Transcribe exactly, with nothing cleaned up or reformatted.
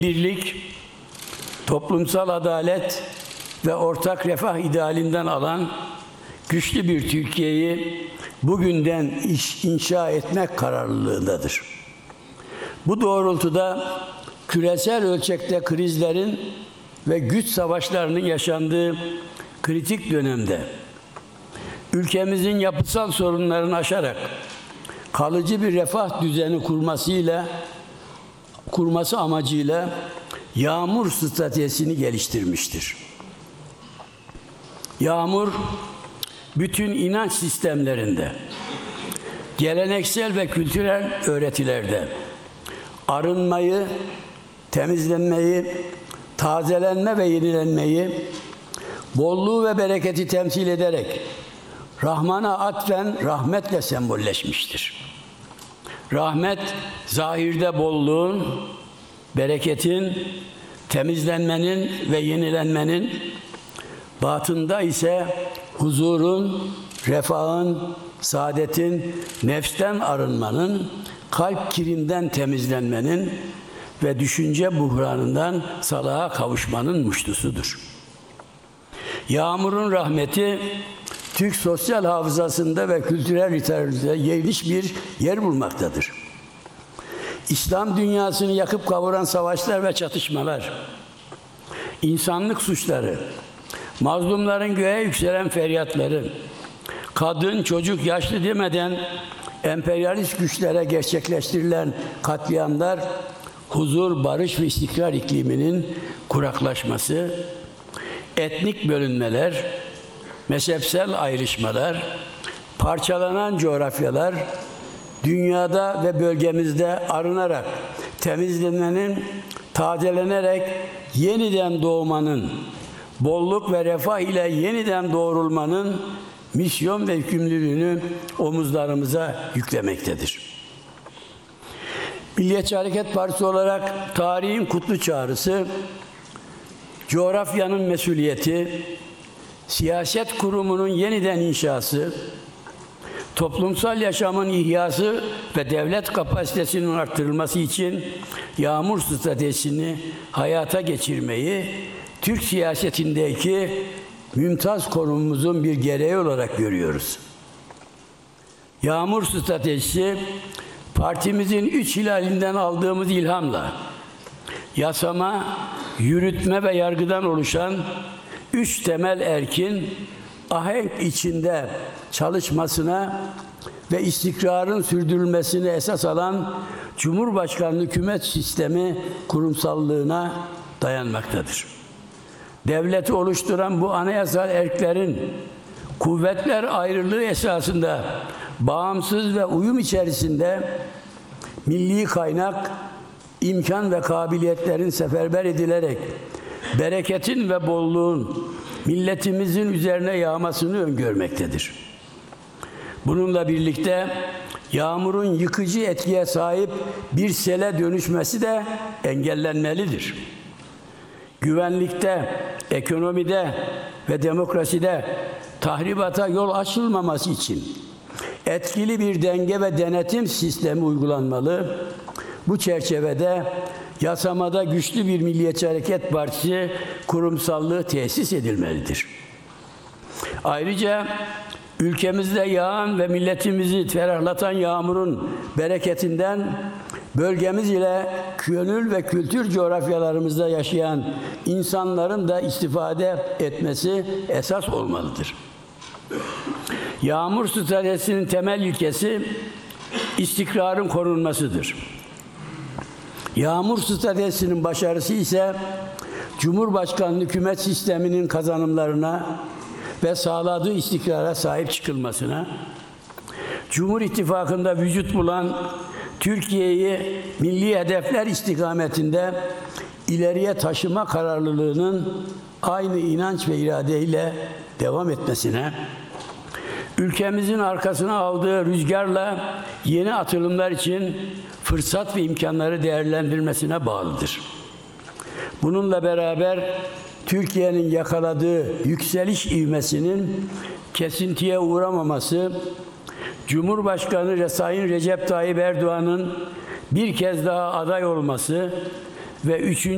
birlik, toplumsal adalet ve ortak refah idealinden alan güçlü bir Türkiye'yi bugünden iş, inşa etmek kararlılığındadır. Bu doğrultuda küresel ölçekte krizlerin ve güç savaşlarının yaşandığı kritik dönemde ülkemizin yapısal sorunlarını aşarak kalıcı bir refah düzeni kurmasıyla kurması amacıyla yağmur stratejisini geliştirmiştir. Yağmur, bütün inanç sistemlerinde, geleneksel ve kültürel öğretilerde arınmayı, temizlenmeyi, tazelenme ve yenilenmeyi, bolluğu ve bereketi temsil ederek Rahman'a atfen rahmetle sembolleşmiştir. Rahmet, zahirde bolluğun, bereketin, temizlenmenin ve yenilenmenin, batında ise huzurun, refahın, saadetin, nefsten arınmanın, kalp kirinden temizlenmenin ve düşünce buhranından salaha kavuşmanın muştusudur. Yağmurun rahmeti, Türk sosyal hafızasında ve kültürel literatürde geniş bir yer bulmaktadır. İslam dünyasını yakıp kavuran savaşlar ve çatışmalar, insanlık suçları, mazlumların göğe yükselen feryatları, kadın, çocuk, yaşlı demeden emperyalist güçlere gerçekleştirilen katliamlar, huzur, barış ve istikrar ikliminin kuraklaşması, etnik bölünmeler, mezhepsel ayrışmalar, parçalanan coğrafyalar, dünyada ve bölgemizde arınarak, temizlenmenin, tazelenerek yeniden doğmanın, bolluk ve refah ile yeniden doğrulmanın misyon ve yükümlülüğünü omuzlarımıza yüklemektedir. Milliyetçi Hareket Partisi olarak tarihin kutlu çağrısı, coğrafyanın mesuliyeti, siyaset kurumunun yeniden inşası, toplumsal yaşamın ihyası ve devlet kapasitesinin arttırılması için yağmur stratejisini hayata geçirmeyi Türk siyasetindeki mümtaz konumumuzun bir gereği olarak görüyoruz. Yağmur stratejisi, partimizin üç hilalinden aldığımız ilhamla yasama, yürütme ve yargıdan oluşan üç temel erkin ahenk içinde çalışmasına ve istikrarın sürdürülmesine esas alan Cumhurbaşkanlığı hükümet sistemi kurumsallığına dayanmaktadır. Devleti oluşturan bu anayasal erklerin kuvvetler ayrılığı esasında bağımsız ve uyum içerisinde milli kaynak, imkan ve kabiliyetlerin seferber edilerek bereketin ve bolluğun milletimizin üzerine yağmasını öngörmektedir. Bununla birlikte yağmurun yıkıcı etkiye sahip bir sele dönüşmesi de engellenmelidir. Güvenlikte, ekonomide ve demokraside tahribata yol açılmaması için etkili bir denge ve denetim sistemi uygulanmalı. Bu çerçevede yasamada güçlü bir Milliyetçi Hareket Partisi kurumsallığı tesis edilmelidir. Ayrıca ülkemizde yağan ve milletimizi ferahlatan yağmurun bereketinden bölgemiz ile gönül ve kültür coğrafyalarımızda yaşayan insanların da istifade etmesi esas olmalıdır. Yağmur stratejisinin temel ilkesi istikrarın korunmasıdır. Yağmur stratejisinin başarısı ise Cumhurbaşkanlığı hükümet sisteminin kazanımlarına ve sağladığı istikrara sahip çıkılmasına, Cumhur İttifakı'nda vücut bulan Türkiye'yi milli hedefler istikametinde ileriye taşıma kararlılığının aynı inanç ve iradeyle devam etmesine, ülkemizin arkasına aldığı rüzgarla yeni atılımlar için fırsat ve imkanları değerlendirmesine bağlıdır. Bununla beraber Türkiye'nin yakaladığı yükseliş ivmesinin kesintiye uğramaması, Cumhurbaşkanı Sayın Recep Tayyip Erdoğan'ın bir kez daha aday olması ve üçüncü